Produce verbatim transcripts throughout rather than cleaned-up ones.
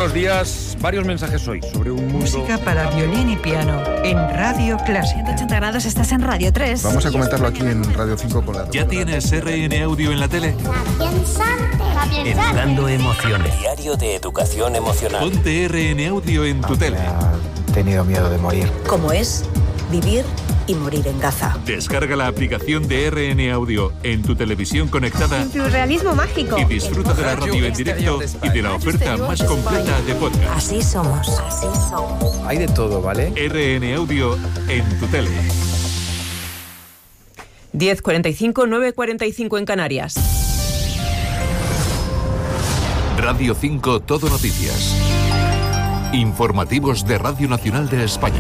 buenos días. Varios mensajes hoy sobre un mundo... Música para violín y piano en Radio Clásica. ciento ochenta grados, estás en Radio tres. Vamos a comentarlo aquí en Radio cinco con la... ¿Ya tienes R N Audio en la tele? Educando emociones. Diario de educación emocional. Ponte R N Audio en tu tele. He tenido miedo de morir. ¿Cómo es vivir y morir en Gaza? Descarga la aplicación de R N Audio en tu televisión conectada. En tu realismo mágico. Y disfruta de la radio en directo y de la oferta más completa de podcast. Así somos, así somos. Hay de todo, ¿vale? R N Audio en tu tele. diez cuarenta y cinco, nueve cuarenta y cinco en Canarias. Radio cinco Todo Noticias. Informativos de Radio Nacional de España.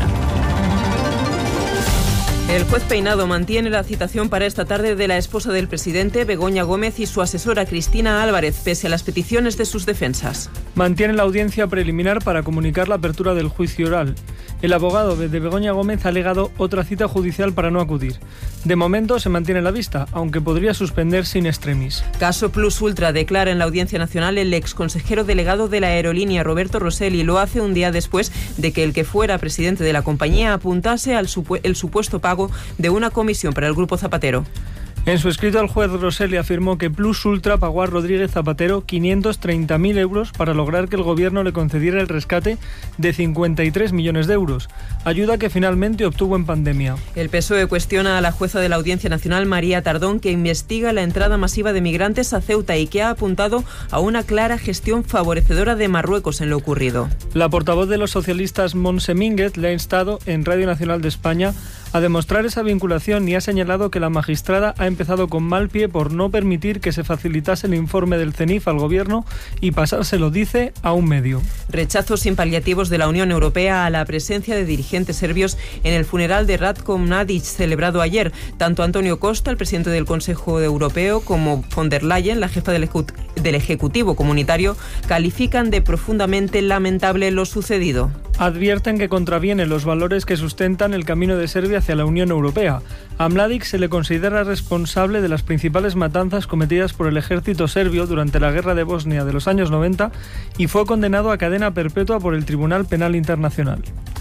El juez Peinado mantiene la citación para esta tarde de la esposa del presidente, Begoña Gómez, y su asesora, Cristina Álvarez, pese a las peticiones de sus defensas. Mantiene la audiencia preliminar para comunicar la apertura del juicio oral. El abogado de Begoña Gómez ha alegado otra cita judicial para no acudir. De momento se mantiene la vista, aunque podría suspenderse in extremis. Caso Plus Ultra, declara en la Audiencia Nacional el exconsejero delegado de la aerolínea, Roberto Rosselli. Lo hace un día después de que el que fuera presidente de la compañía apuntase al supu- el supuesto pago de una comisión para el Grupo Zapatero. En su escrito, el juez Rosselli afirmó que Plus Ultra pagó a Rodríguez Zapatero quinientos treinta mil euros para lograr que el gobierno le concediera el rescate de cincuenta y tres millones de euros, ayuda que finalmente obtuvo en pandemia. El P S O E cuestiona a la jueza de la Audiencia Nacional, María Tardón, que investiga la entrada masiva de migrantes a Ceuta y que ha apuntado a una clara gestión favorecedora de Marruecos en lo ocurrido. La portavoz de los socialistas, Montse Mínguez, le ha instado en Radio Nacional de España a demostrar esa vinculación y ha señalado que la magistrada ha empezado con mal pie por no permitir que se facilitase el informe del CENIF al gobierno y pasárselo, dice, a un medio. Rechazos sin paliativos de la Unión Europea a la presencia de dirigentes serbios en el funeral de Ratko Mladic celebrado ayer. Tanto Antonio Costa, el presidente del Consejo Europeo, como von der Leyen, la jefa del, ejecut- del Ejecutivo Comunitario, califican de profundamente lamentable lo sucedido. Advierten que contraviene los valores que sustentan el camino de Serbia hacia la Unión Europea. A Mladic se le considera responsable de las principales matanzas cometidas por el ejército serbio durante la guerra de Bosnia de los años noventa y fue condenado a cadena perpetua por el Tribunal Penal Internacional.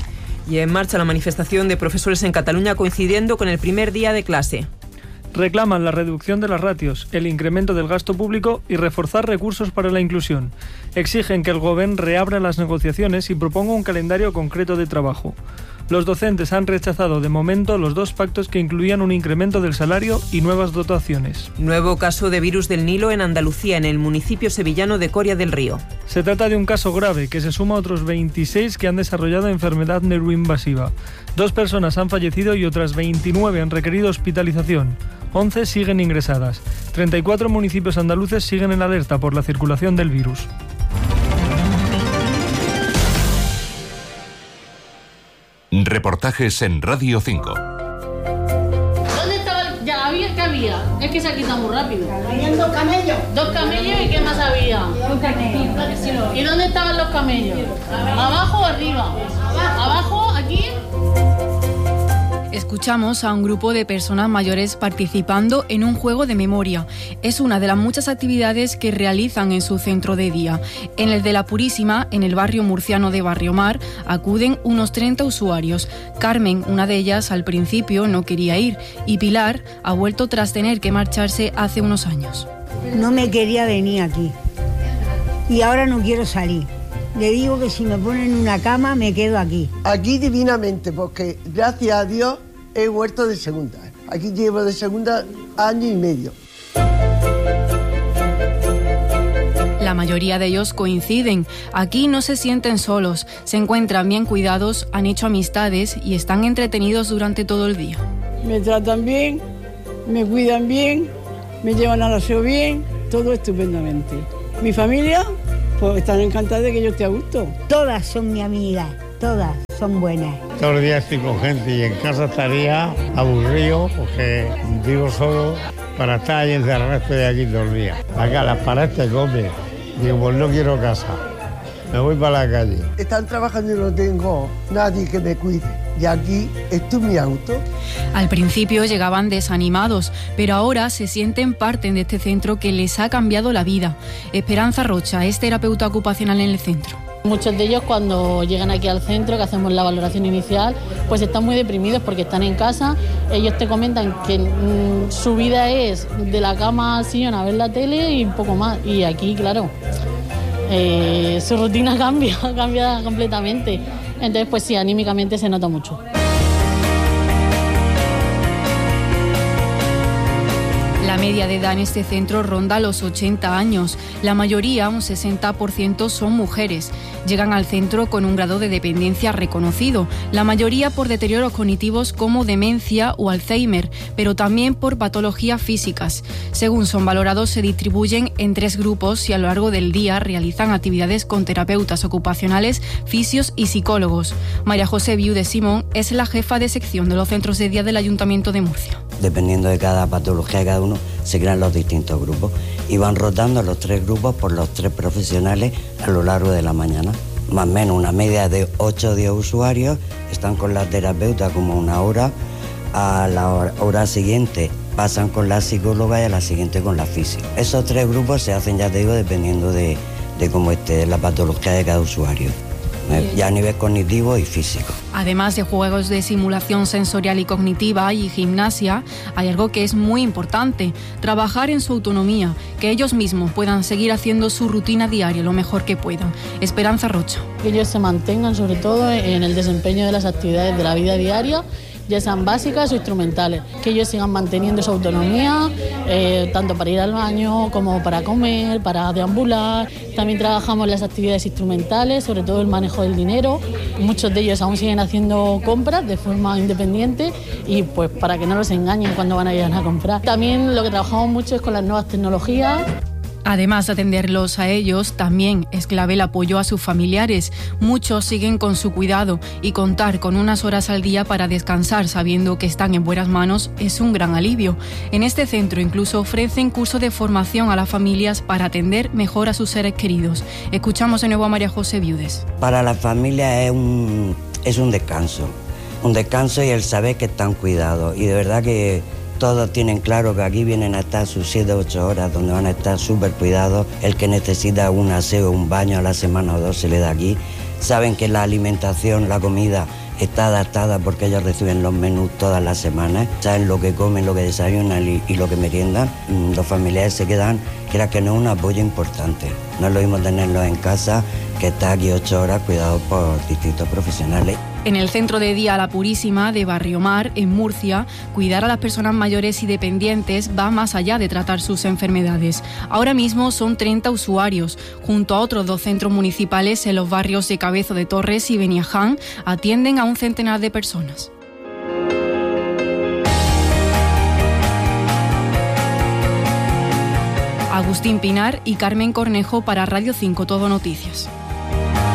Y en marcha la manifestación de profesores en Cataluña coincidiendo con el primer día de clase. Reclaman la reducción de las ratios, el incremento del gasto público y reforzar recursos para la inclusión. Exigen que el Gobierno reabra las negociaciones y proponga un calendario concreto de trabajo. Los docentes han rechazado de momento los dos pactos que incluían un incremento del salario y nuevas dotaciones. Nuevo caso de virus del Nilo en Andalucía, en el municipio sevillano de Coria del Río. Se trata de un caso grave que se suma a otros veintiséis que han desarrollado enfermedad neuroinvasiva. Dos personas han fallecido y otras veintinueve han requerido hospitalización. once siguen ingresadas. treinta y cuatro municipios andaluces siguen en alerta por la circulación del virus. Reportajes en Radio cinco. ¿Dónde estaba el... ya había que había? Es que se ha quitado muy rápido. Habían dos camellos. Dos camellos y ¿qué más había? Dos camellos. ¿Y dónde estaban los camellos? ¿Abajo o arriba? ¿Abajo? ¿Aquí? Escuchamos a un grupo de personas mayores participando en un juego de memoria. Es una de las muchas actividades que realizan en su centro de día. En el de La Purísima, en el barrio murciano de Barriomar, acuden unos treinta usuarios. Carmen, una de ellas, al principio no quería ir y Pilar ha vuelto tras tener que marcharse hace unos años. No me quería venir aquí y ahora no quiero salir. Le digo que si me ponen una cama me quedo aquí. Aquí divinamente, porque gracias a Dios he vuelto de segunda. Aquí llevo de segunda año y medio. La mayoría de ellos coinciden. Aquí no se sienten solos, se encuentran bien cuidados, han hecho amistades y están entretenidos durante todo el día. Me tratan bien, me cuidan bien, me llevan al aseo bien, todo estupendamente. Mi familia, pues están encantadas de que yo esté a gusto. Todas son mi amiga, todas son buenas. Todos los días estoy con gente y en casa estaría aburrido porque vivo solo para estar ahí encerrado, estoy aquí todo el día. Acá las paredes te comen. Digo, pues no quiero casa, me voy para la calle. Están trabajando y no tengo nadie que me cuide. Y aquí estoy en mi auto. Al principio llegaban desanimados, pero ahora se sienten parte de este centro que les ha cambiado la vida. Esperanza Rocha es terapeuta ocupacional en el centro. Muchos de ellos cuando llegan aquí al centro, que hacemos la valoración inicial, pues están muy deprimidos porque están en casa. Ellos te comentan que mmm, su vida es de la cama al sillón a ver la tele y un poco más. Y aquí, claro, eh, su rutina cambia, cambia completamente. Entonces, pues sí, anímicamente se nota mucho. La media de edad en este centro ronda los ochenta años. La mayoría, un sesenta por ciento, son mujeres. Llegan al centro con un grado de dependencia reconocido, la mayoría por deterioros cognitivos como demencia o Alzheimer, pero también por patologías físicas. Según son valorados, se distribuyen en tres grupos y a lo largo del día realizan actividades con terapeutas ocupacionales, fisios y psicólogos. María José Viudes Simón es la jefa de sección de los centros de día del Ayuntamiento de Murcia. Dependiendo de cada patología de cada uno, se crean los distintos grupos y van rotando los tres grupos por los tres profesionales a lo largo de la mañana. Más o menos una media de ocho o diez usuarios, están con la terapeuta como una hora, a la hora, hora siguiente pasan con la psicóloga y a la siguiente con la fisio. Esos tres grupos se hacen, ya te digo, dependiendo de, de cómo esté la patología de cada usuario, ya a nivel cognitivo y físico. Además de juegos de simulación sensorial y cognitiva y gimnasia, hay algo que es muy importante: trabajar en su autonomía, que ellos mismos puedan seguir haciendo su rutina diaria lo mejor que puedan. Esperanza Rocha. Que ellos se mantengan sobre todo en el desempeño de las actividades de la vida diaria, ya sean básicas o instrumentales, que ellos sigan manteniendo su autonomía, eh, tanto para ir al baño como para comer, para deambular. También trabajamos las actividades instrumentales, sobre todo el manejo del dinero. Muchos de ellos aún siguen haciendo compras de forma independiente y pues para que no los engañen cuando van a ir a comprar. También lo que trabajamos mucho es con las nuevas tecnologías. Además de atenderlos a ellos, también es clave el apoyo a sus familiares. Muchos siguen con su cuidado y contar con unas horas al día para descansar sabiendo que están en buenas manos es un gran alivio. En este centro incluso ofrecen cursos de formación a las familias para atender mejor a sus seres queridos. Escuchamos de nuevo a María José Viudes. Para la familia es un, es un descanso, un descanso y el saber que están cuidados. Y de verdad que todos tienen claro que aquí vienen a estar sus siete o ocho horas donde van a estar súper cuidados. El que necesita un aseo, un baño a la semana o dos se le da aquí. Saben que la alimentación, la comida está adaptada porque ellos reciben los menús todas las semanas. Saben lo que comen, lo que desayunan y, y lo que meriendan. Los familiares se quedan, crean que no es un apoyo importante. No es lo mismo tenerlos en casa que estar aquí ocho horas cuidados por distintos profesionales. En el Centro de Día La Purísima de Barrio Mar, en Murcia, cuidar a las personas mayores y dependientes va más allá de tratar sus enfermedades. Ahora mismo son treinta usuarios. Junto a otros dos centros municipales en los barrios de Cabezo de Torres y Beniaján, atienden a un centenar de personas. Agustín Pinar y Carmen Cornejo para Radio cinco Todo Noticias.